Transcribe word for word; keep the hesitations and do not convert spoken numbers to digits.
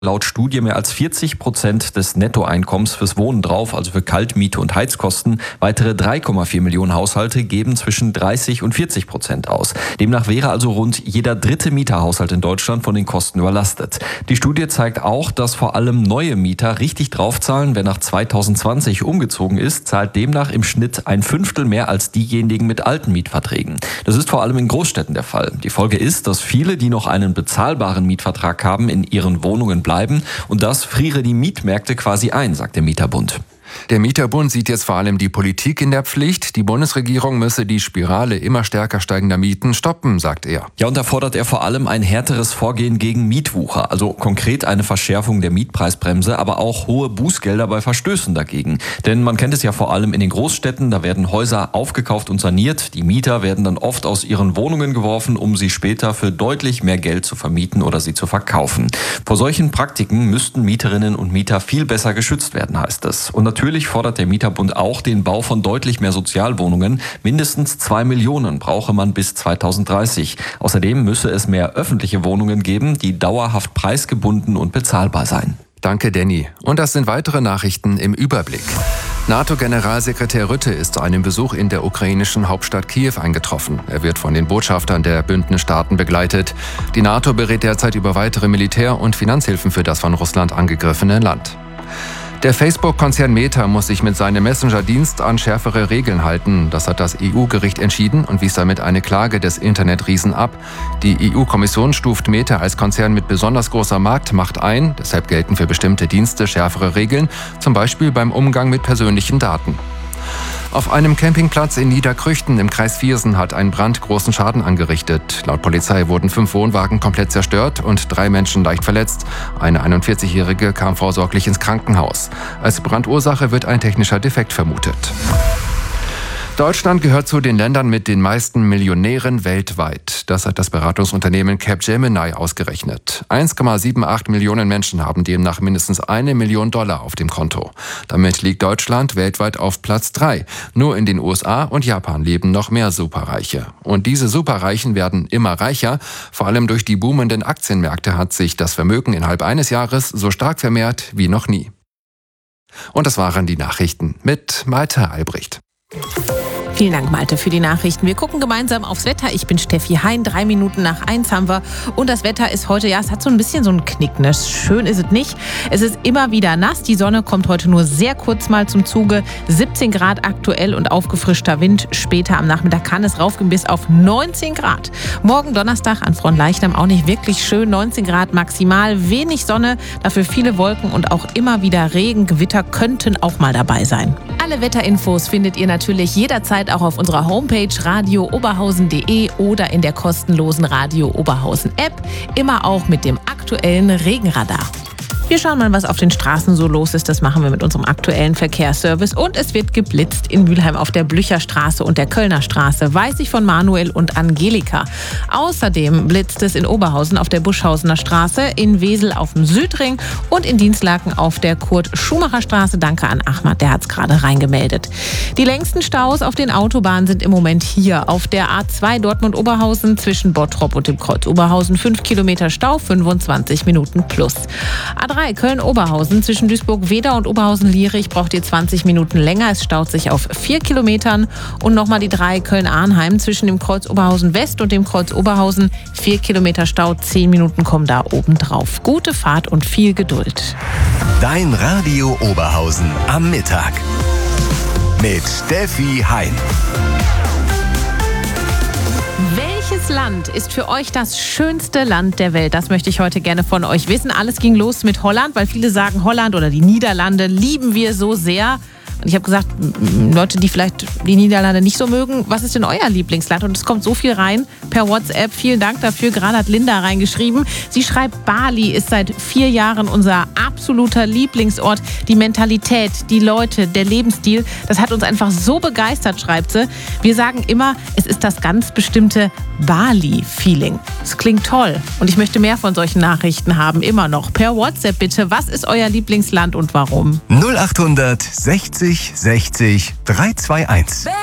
laut Studie mehr als vierzig Prozent des Nettoeinkommens fürs Wohnen drauf, also für Kaltmiete und Heizkosten. Weitere drei Komma vier Millionen Haushalte geben zwischen dreißig und vierzig Prozent aus. Demnach wäre also rund jeder dritte Mieterhaushalt in Deutschland von den Kosten überlastet. Die Studie zeigt auch, dass vor allem neue Mieter richtig draufzahlen. Wer nach zweitausendzwanzig umgezogen ist, zahlt demnach im Schnitt ein Fünftel mehr als diejenigen mit alten Mietverträgen. Das ist vor allem in Großstädten der Fall. Die Folge ist, dass viele, die noch einen bezahlbaren Mietvertrag haben, in ihren Wohnungen bleiben. Bleiben. Und das friere die Mietmärkte quasi ein, sagt der Mieterbund. Der Mieterbund sieht jetzt vor allem die Politik in der Pflicht. Die Bundesregierung müsse die Spirale immer stärker steigender Mieten stoppen, sagt er. Ja, und da fordert er vor allem ein härteres Vorgehen gegen Mietwucher. Also konkret eine Verschärfung der Mietpreisbremse, aber auch hohe Bußgelder bei Verstößen dagegen. Denn man kennt es ja vor allem in den Großstädten, da werden Häuser aufgekauft und saniert. Die Mieter werden dann oft aus ihren Wohnungen geworfen, um sie später für deutlich mehr Geld zu vermieten oder sie zu verkaufen. Vor solchen Praktiken müssten Mieterinnen und Mieter viel besser geschützt werden, heißt es. Und natürlich Natürlich fordert der Mieterbund auch den Bau von deutlich mehr Sozialwohnungen. Mindestens zwei Millionen brauche man bis zweitausenddreißig. Außerdem müsse es mehr öffentliche Wohnungen geben, die dauerhaft preisgebunden und bezahlbar seien. Danke, Danny. Und das sind weitere Nachrichten im Überblick. NATO-Generalsekretär Rutte ist zu einem Besuch in der ukrainischen Hauptstadt Kiew eingetroffen. Er wird von den Botschaftern der Bündnisstaaten begleitet. Die NATO berät derzeit über weitere Militär- und Finanzhilfen für das von Russland angegriffene Land. Der Facebook-Konzern Meta muss sich mit seinem Messenger-Dienst an schärfere Regeln halten. Das hat das E U-Gericht entschieden und wies damit eine Klage des Internetriesen ab. Die E U-Kommission stuft Meta als Konzern mit besonders großer Marktmacht ein. Deshalb gelten für bestimmte Dienste schärfere Regeln, zum Beispiel beim Umgang mit persönlichen Daten. Auf einem Campingplatz in Niederkrüchten im Kreis Viersen hat ein Brand großen Schaden angerichtet. Laut Polizei wurden fünf Wohnwagen komplett zerstört und drei Menschen leicht verletzt. Eine einundvierzigjährige kam vorsorglich ins Krankenhaus. Als Brandursache wird ein technischer Defekt vermutet. Deutschland gehört zu den Ländern mit den meisten Millionären weltweit. Das hat das Beratungsunternehmen Capgemini ausgerechnet. eins Komma achtundsiebzig Millionen Menschen haben demnach mindestens eine Million Dollar auf dem Konto. Damit liegt Deutschland weltweit auf Platz drei. Nur in den U S A und Japan leben noch mehr Superreiche. Und diese Superreichen werden immer reicher. Vor allem durch die boomenden Aktienmärkte hat sich das Vermögen innerhalb eines Jahres so stark vermehrt wie noch nie. Und das waren die Nachrichten mit Malte Albrecht. Vielen Dank, Malte, für die Nachrichten. Wir gucken gemeinsam aufs Wetter. Ich bin Steffi Hein. Drei Minuten nach eins haben wir. Und das Wetter ist heute, ja, es hat so ein bisschen so einen Knick. Ne? Schön ist es nicht. Es ist immer wieder nass. Die Sonne kommt heute nur sehr kurz mal zum Zuge. siebzehn Grad aktuell und aufgefrischter Wind. Später am Nachmittag kann es raufgehen bis auf neunzehn Grad. Morgen Donnerstag an Frontleichnam auch nicht wirklich schön. neunzehn Grad maximal. Wenig Sonne, dafür viele Wolken und auch immer wieder Regen. Gewitter könnten auch mal dabei sein. Alle Wetterinfos findet ihr natürlich jederzeit auch auf unserer Homepage radio oberhausen punkt de oder in der kostenlosen Radio Oberhausen App. Immer auch mit dem aktuellen Regenradar. Wir schauen mal, was auf den Straßen so los ist. Das machen wir mit unserem aktuellen Verkehrsservice. Und es wird geblitzt in Mülheim auf der Blücherstraße und der Kölner Straße. Weiß ich von Manuel und Angelika. Außerdem blitzt es in Oberhausen auf der Buschhausener Straße, in Wesel auf dem Südring und in Dienstlaken auf der Kurt-Schumacher-Straße. Danke an Ahmad, der hat es gerade reingemeldet. Die längsten Staus auf den Autobahnen sind im Moment hier auf der A zwei Dortmund-Oberhausen zwischen Bottrop und dem Kreuz Oberhausen. fünf Kilometer Stau, fünfundzwanzig Minuten plus. A drei Köln-Oberhausen zwischen Duisburg-Weder und Oberhausen-Lierich braucht ihr zwanzig Minuten länger. Es staut sich auf vier Kilometern. Und nochmal die drei Köln-Arnheim zwischen dem Kreuz Oberhausen-West und dem Kreuz Oberhausen. vier Kilometer Stau, zehn Minuten kommen da oben drauf. Gute Fahrt und viel Geduld. Dein Radio Oberhausen am Mittag mit Steffi Hein. Welches Land ist für euch das schönste Land der Welt? Das möchte ich heute gerne von euch wissen. Alles ging los mit Holland, weil viele sagen, Holland oder die Niederlande lieben wir so sehr. Und ich habe gesagt, Leute, die vielleicht die Niederlande nicht so mögen, was ist denn euer Lieblingsland? Und es kommt so viel rein per WhatsApp. Vielen Dank dafür. Gerade hat Linda reingeschrieben. Sie schreibt, Bali ist seit vier Jahren unser absoluter Lieblingsort. Die Mentalität, die Leute, der Lebensstil, das hat uns einfach so begeistert, schreibt sie. Wir sagen immer, es ist das ganz bestimmte Bali-Feeling. Es klingt toll. Und ich möchte mehr von solchen Nachrichten haben, immer noch. Per WhatsApp bitte. Was ist euer Lieblingsland und warum? null acht hundert sechzig sechzig drei zwei eins.